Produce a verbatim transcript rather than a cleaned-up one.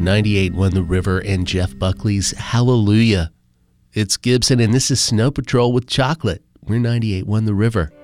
ninety-eight one The River and Jeff Buckley's Hallelujah. It's Gibson, and this is Snow Patrol with Chocolate. We're ninety-eight one The River.